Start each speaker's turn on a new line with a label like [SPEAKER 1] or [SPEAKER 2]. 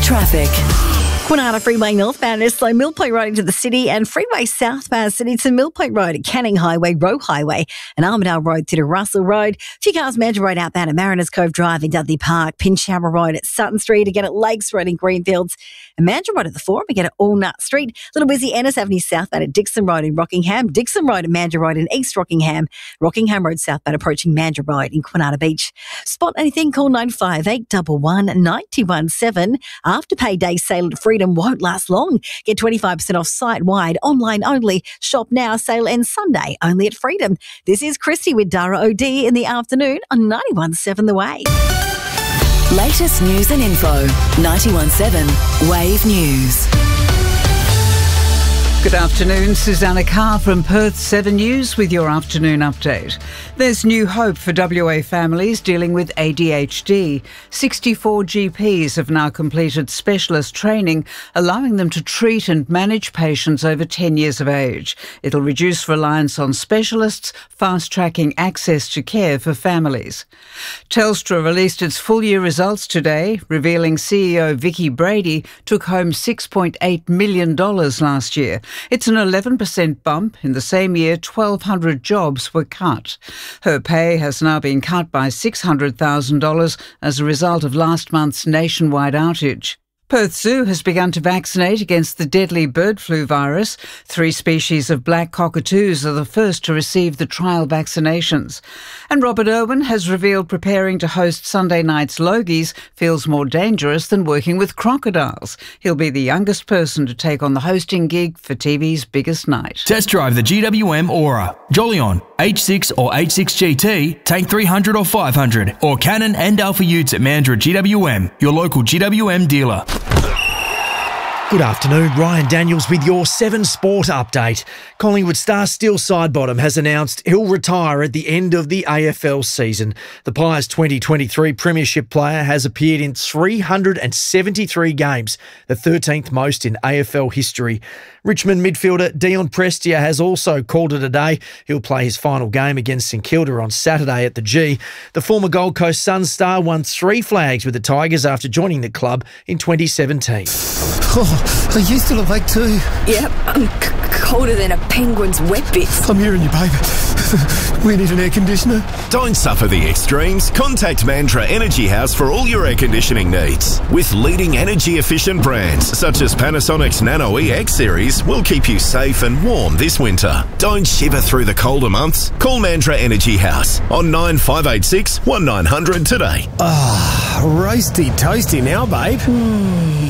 [SPEAKER 1] Traffic.
[SPEAKER 2] Kwinana Freeway northbound is slow Mill Point Road into the city, and Freeway southbound City to Mill Point Road at Canning Highway, Roe Highway and Armidale Road through to Russell Road. A few cars Mandurah Road outbound at Mariners Cove Drive in Dudley Park, Pinchhammer Road at Sutton Street, again at Lakes Road in Greenfields, and Mandurah Road at the Forum, again at Allnut Street. Little busy Ennis Avenue southbound at Dixon Road in Rockingham, Dixon Road at Mandurah Road in East Rockingham, Rockingham Road southbound approaching Mandurah Road in Kwinana Beach. Spot anything, call 958 11 917. Afterpay day sale at Freedom won't last long. Get 25% off site-wide, online only. Shop now, sale ends Sunday, only at Freedom. This is Christy with Dara OD in the afternoon on 91.7 The Wave.
[SPEAKER 1] Latest news and info. 91.7 Wave News.
[SPEAKER 3] Good afternoon, Susanna Carr from Perth 7 News with your afternoon update. There's new hope for WA families dealing with ADHD. 64 GPs have now completed specialist training, allowing them to treat and manage patients over 10 years of age. It'll reduce reliance on specialists, fast-tracking access to care for families. Telstra released its full-year results today, revealing CEO Vicky Brady took home $6.8 million last year. It's an 11% bump. In the same year, 1,200 jobs were cut. Her pay has now been cut by $600,000 as a result of last month's nationwide outage. Perth Zoo has begun to vaccinate against the deadly bird flu virus. 3 species of black cockatoos are the first to receive the trial vaccinations. And Robert Irwin has revealed preparing to host Sunday night's Logies feels more dangerous than working with crocodiles. He'll be the youngest person to take on the hosting gig for TV's biggest night.
[SPEAKER 4] Test drive the GWM Aura, Jolyon, H6 or H6 GT, Tank 300 or 500, or Canon and Alpha Utes at Mandurah GWM, your local GWM dealer.
[SPEAKER 5] Good afternoon, Ryan Daniels with your 7 Sport update. Collingwood star Steele Sidebottom has announced he'll retire at the end of the AFL season. The Pies 2023 Premiership player has appeared in 373 games, the 13th most in AFL history. Richmond midfielder Dion Prestia has also called it a day. He'll play his final game against St Kilda on Saturday at the G. The former Gold Coast Suns star won 3 flags with the Tigers after joining the club in 2017.
[SPEAKER 6] Oh, are you still awake too?
[SPEAKER 7] Yep, I'm colder than a penguin's wet bits.
[SPEAKER 6] I'm hearing you, babe. We need an air conditioner.
[SPEAKER 8] Don't suffer the extremes. Contact Mandurah Energy House for all your air conditioning needs. With leading energy-efficient brands such as Panasonic's Nano EX series will keep you safe and warm this winter. Don't shiver through the colder months. Call Mandurah Energy House on 9586 1900 today.
[SPEAKER 6] Ah, roasty toasty now, babe.